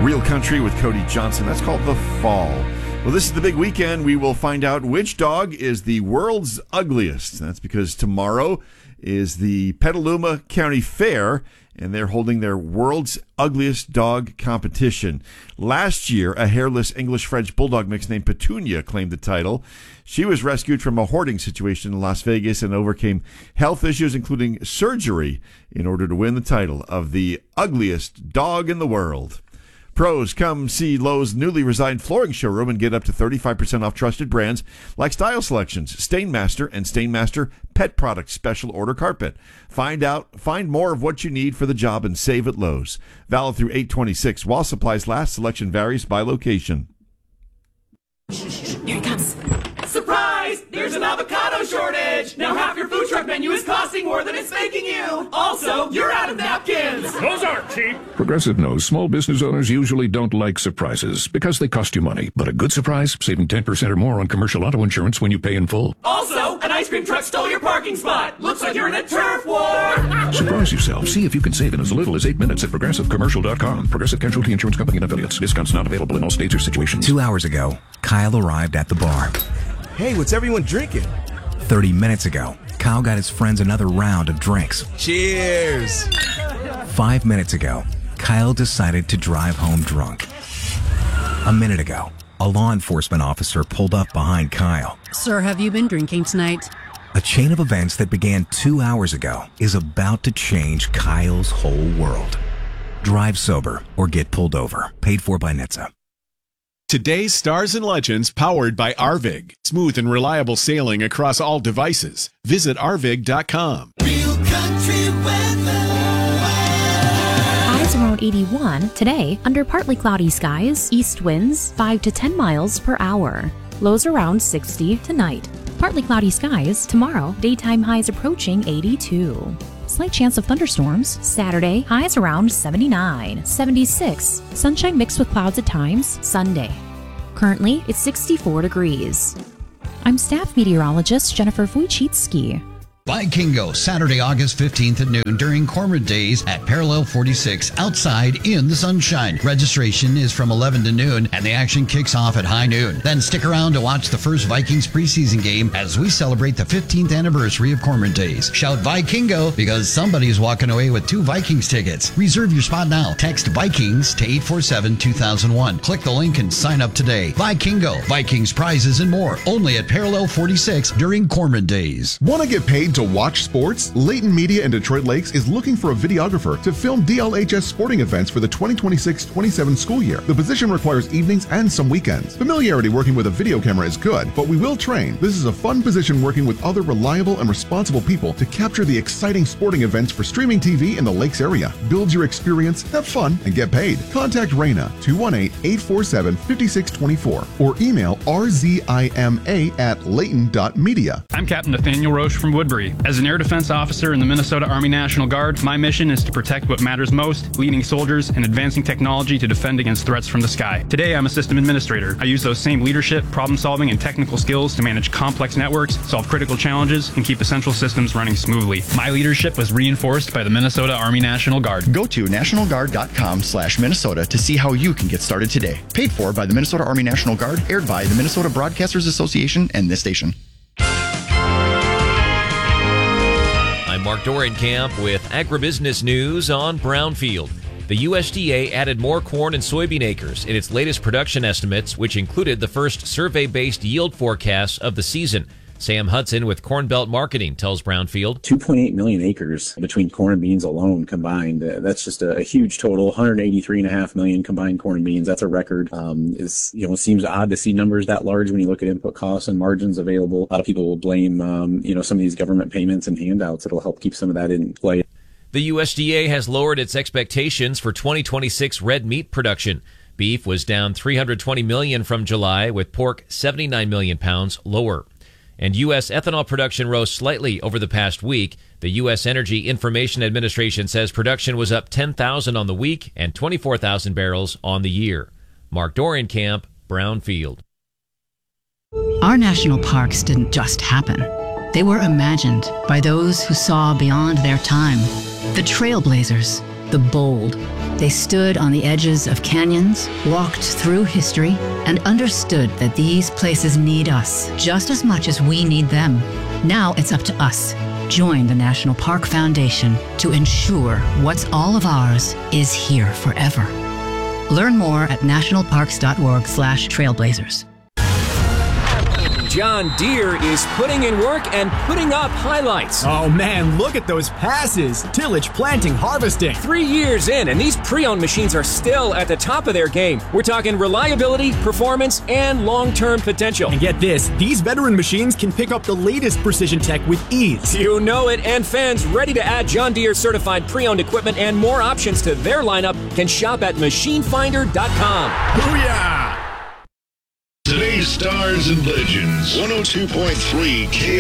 Real Country with Cody Johnson. That's called The Fall. Well, this is the big weekend. We will find out which dog is the world's ugliest. That's because tomorrow is the Petaluma County Fair, and they're holding their world's ugliest dog competition. Last year, a hairless English-French bulldog mix named Petunia claimed the title. She was rescued from a hoarding situation in Las Vegas and overcame health issues, including surgery, in order to win the title of the ugliest dog in the world. Pros, come see Lowe's newly redesigned flooring showroom and get up to 35% off trusted brands like Style Selections, Stainmaster, and Stainmaster Pet Products Special Order Carpet. Find more of what you need for the job and save at Lowe's. Valid through 8/26. While supplies last, selection varies by location. Here it comes. Surprise! There's an avocado shortage! Now half your food truck menu is costing more than it's making you! Also, you're out of napkins! Those aren't cheap! Progressive knows small business owners usually don't like surprises because they cost you money. But a good surprise, saving 10% or more on commercial auto insurance when you pay in full. Also, an ice cream truck stole your parking spot! Looks like you're in a turf war! Surprise yourself. See if you can save in as little as 8 minutes at ProgressiveCommercial.com. Progressive Casualty Insurance Company and Affiliates. Discounts not available in all states or situations. 2 hours ago, Kyle arrived at the bar. Hey, what's everyone drinking? 30 minutes ago, Kyle got his friends another round of drinks. Cheers! 5 minutes ago, Kyle decided to drive home drunk. A minute ago, a law enforcement officer pulled up behind Kyle. Sir, have you been drinking tonight? A chain of events that began 2 hours ago is about to change Kyle's whole world. Drive sober or get pulled over. Paid for by NHTSA. Today's Stars and Legends powered by Arvig. Smooth and reliable sailing across all devices. Visit arvig.com. Real country weather. Highs around 81 today under partly cloudy skies, east winds 5 to 10 miles per hour. Lows around 60 tonight. Partly cloudy skies tomorrow, daytime highs approaching 82. Slight chance of thunderstorms. Saturday, highs around 79, 76. Sunshine mixed with clouds at times. Sunday. Currently, it's 64 degrees. I'm staff meteorologist Jennifer Wojcicki. Vikingo, Saturday, August 15th at noon during Cormorant Days at Parallel 46 outside in the sunshine. Registration is from 11 to noon and the action kicks off at high noon. Then stick around to watch the first Vikings preseason game as we celebrate the 15th anniversary of Cormorant Days. Shout Vikingo because somebody's walking away with 2 Vikings tickets. Reserve your spot now. Text Vikings to 847-2001. Click the link and sign up today. Vikingo, Vikings prizes and more. Only at Parallel 46 during Cormorant Days. Want to get paid to watch sports? Layton Media in Detroit Lakes is looking for a videographer to film DLHS sporting events for the 2026-27 school year. The position requires evenings and some weekends. Familiarity working with a video camera is good, but we will train. This is a fun position working with other reliable and responsible people to capture the exciting sporting events for streaming TV in the Lakes area. Build your experience, have fun, and get paid. Contact Raina 218-847-5624 or email rzima@layton.media. I'm Captain Nathaniel Roche from Woodbury. As an air defense officer in the Minnesota Army National Guard, my mission is to protect what matters most, leading soldiers and advancing technology to defend against threats from the sky. Today, I'm a system administrator. I use those same leadership, problem-solving, and technical skills to manage complex networks, solve critical challenges, and keep essential systems running smoothly. My leadership was reinforced by the Minnesota Army National Guard. Go to nationalguard.com/Minnesota to see how you can get started today. Paid for by the Minnesota Army National Guard, aired by the Minnesota Broadcasters Association and this station. I'm Mark Dorenkamp with Agribusiness News on Brownfield. The USDA added more corn and soybean acres in its latest production estimates, which included the first survey-based yield forecasts of the season. Sam Hudson with Corn Belt Marketing tells Brownfield. 2.8 million acres between corn and beans alone combined. That's just a huge total. 183.5 million combined corn and beans. That's a record. It seems odd to see numbers that large when you look at input costs and margins available. A lot of people will blame, some of these government payments and handouts. It'll help keep some of that in play. The USDA has lowered its expectations for 2026 red meat production. Beef was down 320 million from July, with pork 79 million pounds lower. And U.S. ethanol production rose slightly over the past week. The U.S. Energy Information Administration says production was up 10,000 on the week and 24,000 barrels on the year. Mark Dorenkamp, Brownfield. Our national parks didn't just happen. They were imagined by those who saw beyond their time. The trailblazers, the bold, They stood on the edges of canyons, walked through history, and understood that these places need us just as much as we need them. Now it's up to us. Join the National Park Foundation to ensure what's all of ours is here forever. Learn more at nationalparks.org/trailblazers. John Deere is putting in work and putting up highlights. Oh man, look at those passes. Tillage, planting, harvesting. 3 years in, and these pre-owned machines are still at the top of their game. We're talking reliability, performance, and long-term potential. And get this, these veteran machines can pick up the latest precision tech with ease. You know it, and fans ready to add John Deere certified pre-owned equipment and more options to their lineup can shop at machinefinder.com. Booyah! Today's Stars and Legends, 102.3 K.